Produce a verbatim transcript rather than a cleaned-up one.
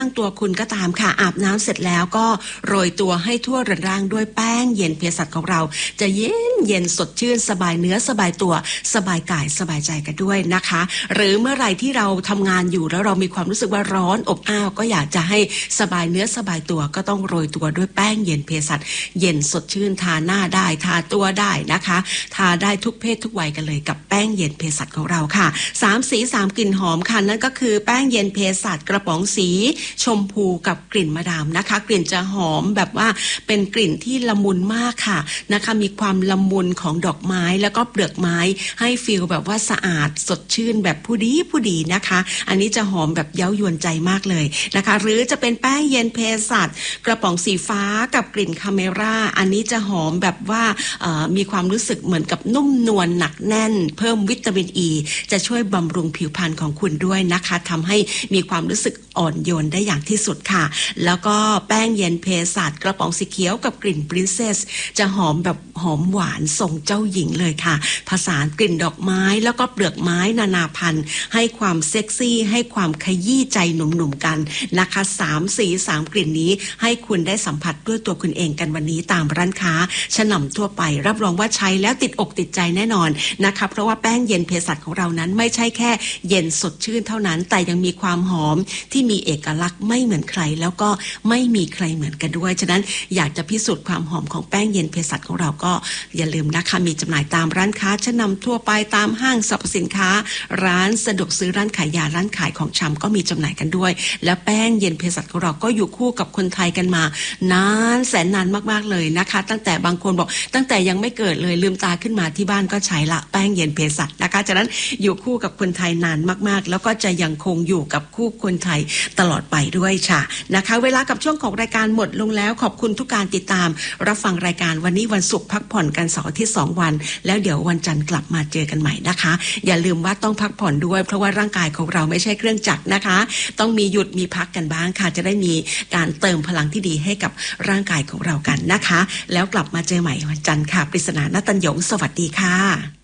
ตัวคุณก็ตามค่ะอาบน้ำเสร็จแล้วก็โรยตัวให้ทั่วเรือนร่างด้วยแป้งเย็นเภสัชของเราจะเย็นเย็นสดชื่นสบายเนื้อสบายตัวสบายกายสบายใจกันด้วยนะคะหรือเมื่อไหร่ที่เราทำงานอยู่แล้วเรามีความรู้สึกว่าร้อนอบอ้าวก็อยากจะให้สบายเนื้อสบายตัวก็ต้องโรยตัวด้วยแป้งเย็นเภสัชเย็นสดชื่นทาหน้าได้ทาตัวได้นะคะทาได้ทุกเพศทุกวัยกันเลยกับแป้งเย็นเภสัชของเราค่ะสามสีสามกลิ่นหอมค่ะนั่นก็คือแป้งเย็นเภสัชกระป๋องสีชมพูกับกลิ่นมะดามนะคะกลิ่นจะหอมแบบว่าเป็นกลิ่นที่ละมุนมากค่ะนะคะมีความละมุนของดอกไม้แล้วก็เปลือกไม้ให้ฟีลแบบว่าสะอาดสดชื่นแบบผู้ดีผู้ดีนะคะอันนี้จะหอมแบบเย้ายวนใจมากเลยนะคะหรือจะเป็นแป้งเย็นเภสัชกระป๋องสีฟ้ากับกลิ่นคาเมร่าอันนี้จะหอมแบบว่ามีความรู้สึกเหมือนกับนุ่มนวลหนักแน่นเพิ่มวิตามินอ e, ีจะช่วยบำรุงผิวพรรณของคุณด้วยนะคะทำให้มีความรู้สึกอ่อนโยนได้อย่างที่สุดค่ะแล้วก็แป้งเย็นเภสัชกระป๋องสีเขียวกับกลิ่น Princess จะหอมแบบหอมหวานทรงเจ้าหญิงเลยค่ะผสานกลิ่นดอกไม้แล้วก็เปลือกไม้นานาพันธุ์ให้ความเซ็กซี่ให้ความขยี้ใจหนุ่มๆกันนะคะสามสีสามกลิ่นนี้ให้คุณได้สัมผัสด้วยตัวคุณเองกันวันนี้ตามร้านค้าชั้นนำทั่วไปรับรองว่าใช้แล้วติดอกติดใจแน่นอนนะคะเพราะว่าแป้งเย็นเภสัชของเรานั้นไม่ใช่แค่เย็นสดชื่นเท่านั้นแต่ยังมีความหอมที่มีเอกลักษณ์ไม่เหมือนใครแล้วก็ไม่มีใครเหมือนกันด้วยฉะนั้นอยากจะพิสูจน์ความหอมของแป้งเย็นเภสัชของเราก็อย่าลืมนะคะมีจำหน่ายตามร้านค้าชั้นนำทั่วไปตามห้างสรรพสินค้าร้านสะดวกซื้อร้านขายยาร้านขายของชำก็มีจำหน่ายกันด้วยและแป้งเย็นเภสัชของเราก็อยู่คู่กับคนไทยกันมานานแสนนานมากๆเลยนะคะตั้งแต่บางคนบอกตั้งแต่ยังไม่เกิดเลยลืมตาขึ้นมาที่บ้านก็ใช้ละแป้งเย็นเภสัชนะคะฉะนั้นอยู่คู่กับคนไทยนานมากๆแล้วก็จะยังคงอยู่กับคู่คนไทยตลอดไปด้วยค่ะนะคะเวลากับช่วงของรายการหมดลงแล้วขอบคุณทุกการติดตามรับฟังรายการวันนี้วันศุกร์พักผ่อนกันเสาร์อาทิตย์สองวันแล้วเดี๋ยววันจันทร์กลับมาเจอกันใหม่นะคะอย่าลืมว่าต้องพักผ่อนด้วยเพราะว่าร่างกายของเราไม่ใช่เครื่องจักรนะคะต้องมีหยุดมีพักกันบ้างค่ะจะได้มีการเติมพลังที่ดีให้กับร่างกายของเรากันนะคะแล้วกลับมาเจอใหม่วันจันทร์ค่ะปริศนาณตัญญงสวัสดีค่ะ